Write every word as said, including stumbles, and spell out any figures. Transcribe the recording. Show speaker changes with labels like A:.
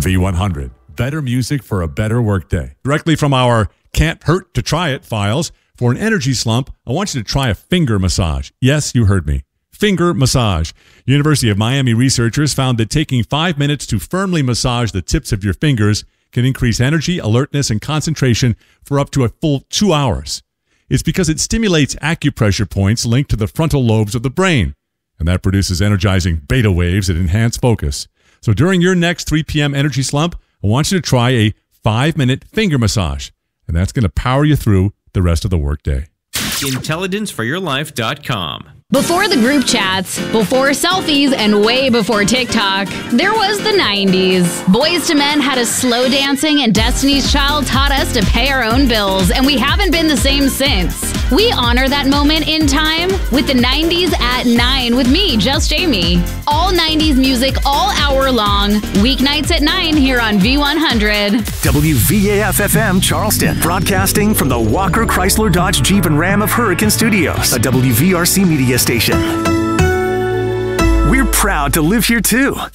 A: V one hundred. Better music for a better workday. Directly from our Can't Hurt to Try It files, for an energy slump, I want you to try a finger massage. Yes, you heard me. Finger massage. University of Miami researchers found that taking five minutes to firmly massage the tips of your fingers can increase energy, alertness, and concentration for up to a full two hours. It's because it stimulates acupressure points linked to the frontal lobes of the brain, and that produces energizing beta waves that enhance focus. So during your next three p.m. energy slump, I want you to try a five-minute finger massage, and that's going to power you through the rest of the workday.
B: intelligence for your life dot com.
C: Before the group chats, before selfies, and way before TikTok, there was the nineties. Boys to Men had us slow dancing, and Destiny's Child taught us to pay our own bills, and we haven't been the same since. We honor that moment in time with the nineties at nine with me, Just Jamie. All nineties music all hour long, weeknights at nine here on V one hundred.
D: W V A F F M Charleston, broadcasting from the Walker Chrysler Dodge Jeep and Ram of Hurricane Studios, a W V R C media station. We're proud to live here too.